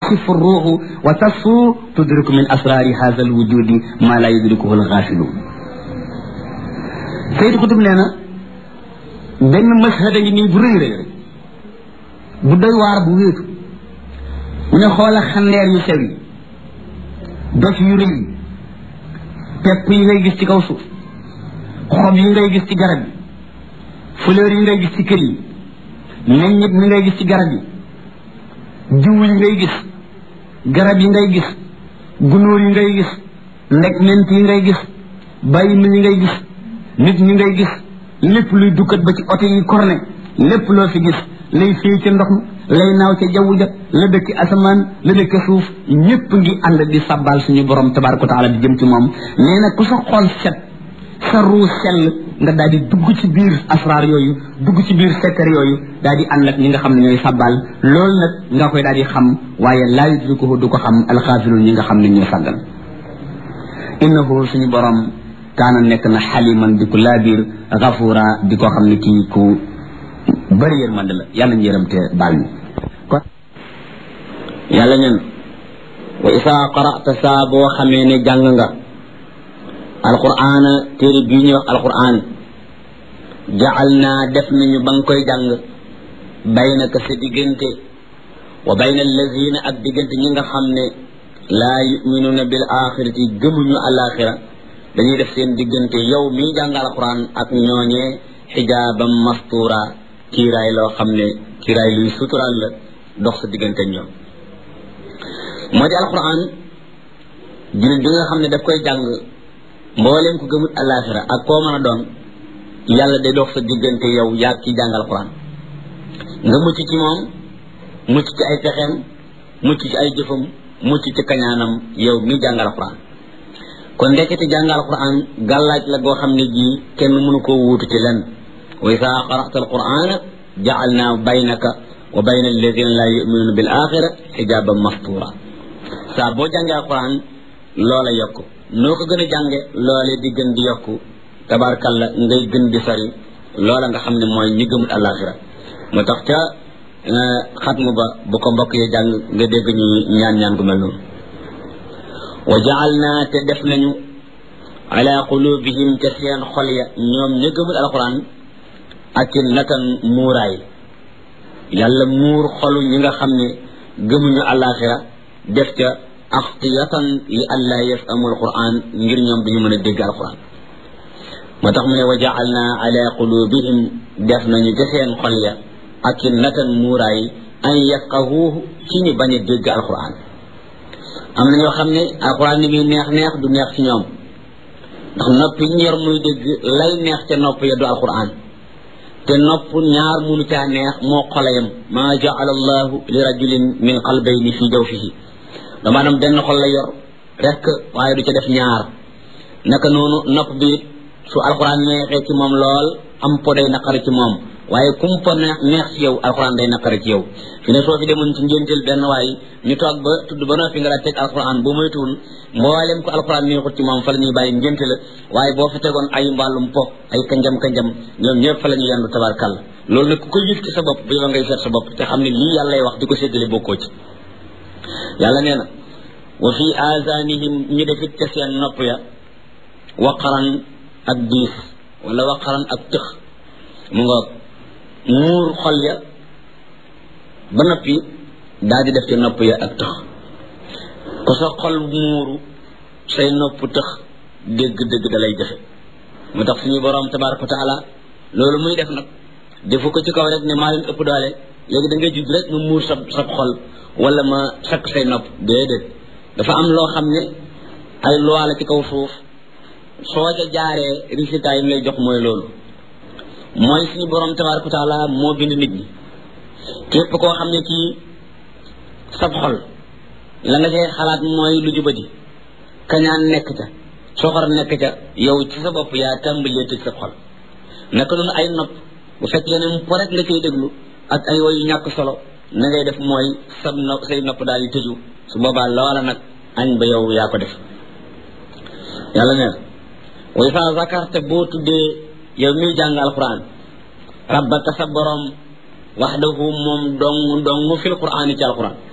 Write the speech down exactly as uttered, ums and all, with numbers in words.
yaxifu ruuxu wa tasfu tudriku min asraari hada alwujudi ma la yudrikuhu alxaafiluun Sayyid Xutub nee na benn mashhada ngi nii bu rëy rëy bu doy waar bu wéetu mu ne xoola xandeer yu sew yi dof yu rëy yi pepp yi ngay gis ci kaw suuf xob yi ngay gis ci garab yi fleur yi ngay gis ci kër yi meññit mi ngay gis ci garab yi jiw yi ngay gis garab yi ngay gis gunóor yi ngay gis ndeg ment yi ngay gis bàyyi mi yi ngay gis nit ñi ngay gis lépp luy dukkat ba ci oto yi korne lépp loo fi gis lay fii ca ndox mi lay naaw ca jaww ja la dëkk asamaan la dëkk suuf ñépp ngi ànd di sabbal suñu borom tabaraka wa taala di jëm ci moom nee na ku sa xol set sa ruu sell nga daal di dugg ci biir asraar yooyu dugg ci biir secteur yooyu daal di ànd ak ñi nga xam ne ñooy sabbal loolu nag nga koy daal di xam waaye laa yudrikuhu du ko xam alxaafiluun ñi nga xam ne ñoo sàggan innahu suñu borom kaana nekk na xaliman di ko laabiir gafuura di ko xam ne kii ku bëri yërmande la yàlla ñu yërëm te baal ñu kon yàlla ñen wa isaa qara'ta saa boo xamee ne jàng nga alquran téere bii ñuy wax alquran jacal naa def nañu ba nga koy jàng baynaka sa diggante wa bayna allazina ak diggante ñi nga xam ne laa yuminuuna bil axirati gëmuñu alaxira dañuy def seen diggante yow mii jàng alquran ak ñooñee xijaaban mastura kiiraay loo xam ne kiiraay luy suturaal la dox sa diggante ñoom moo di alquran jullit bi nga xam ne daf koy jàng mbooleem ko gëmut alaxira ak koo mën a doon yàlla day dox sa diggante yow yaa ki jàng alquran nga mucc ci moom mucc ci ay pexeem mucc ci ay jëfam mucc ci kañaanam yow mi jàng alquran kon ndekete jàng alquran gàllaaj la goo xam ne jii kenn mënu koo wuutu ci lenn wa isaa qara'ta alqur'ana ja'alna baynaka wa bayna alladhina la yu'minuna bil akhirah hijaban mastura saa boo jàngee alquran loola yokku noo ko gën a jànge loole di gën di yokku tabarkalla ngay gën di sori loola nga xam ne mooy ñi gëmul alaxira moo tax ca xatmu ba bu ko mbokk yi jàng nga dégg ñu ñaan ñaan gu mel noonu wa ja'alna te def nañu ala qulubihim ca seen xol ya ñoom ñi gëmul alquran ak natan muuraay yàlla muur xolu ñi nga xam ne gëmuñu alaxira def ca axtiyatan li alla yafhamu alquran ngir ñoom duñu mën a dégg alquran moo tax mu ne wa ja'alna ala qulubihim def nañu ca seen xol ya ak natan muuraay an yafqahuhu ci ñu bañ a dégg alquran am na ñoo xam ne alquran ni muy neex neex du neex ci ñoom ndax nopp yi ñor muy dégg lay neex ca nopp ya du alquran te nopp ñaar munu caa neex moo xolayam ma ja'ala allahu li rajulin min qalbayni fi jawfihi dama dam benn xol la yor rek waaye du ca def ñaar naka noonu nopp bi su alquran neexee ci moom lool am po day naqari ci moom waaye kum po neex ci yow alquran day naqari ci yow fi ne soo fi demoon ci ngénteel benn waaye ñu toog ba tudd ba noppi nga la teg alquran bu moytuwul mboolem ko alquran neexut ci moom fa la ñuy bàyyi ngénte la waaye boo fa tegoon ay mbàllum po ay kanjam kanjam ñoom ñëpp fa la ñu yendu tabarkal loolu nag ku koy gis ci sa bopp bu yow ngay seet sa bopp te xam ne lii yàlla lay wax di ko séddale bokkoo ci yàlla nee na wa fi azanihim ñu defit ca seen nopp ya waqaran ak diis wala waqaran ak tëx mu nga muur xol ya ba noppi daal di def ca nopp ya ak tëx ku sa xol muuru say nopp tëx dégg-dégg da lay jafe mu tax suñu borom tabaraka wa taala loolu muy def nag defu ko ci kaw rek ne maa leen ëpp doole léegi da ngay judd rek ma muur sa sa xol wala ma sakk say nopp déedéet dafa am loo xam ne ay loi la ci kaw suuf soo ca jaaree résultat yi lay jox mooy loolu mooy suñu borom tabaraka wa taala moo bind nit ñi képp koo xam ne kii sab xol la nga cay xalaat mooy lu jubadi kañaan nekk ca soxor nekk ca yow ci sa bopp yaa tàmbalee tëj sa xol naka noonu ay nopp bu fekkee ne po rek nga cay déglu ak ay woyu ñàkk solo na ngay def mooy sab nopp say nopp daal di tëju su boobaa loola nag añ ba yow yaa ko def yàlla neen wa isa zakarta boo tuddee yow miy jàng alquran rabbaka sa borom waxdahu moom dong dong fil qur'ani ci alquran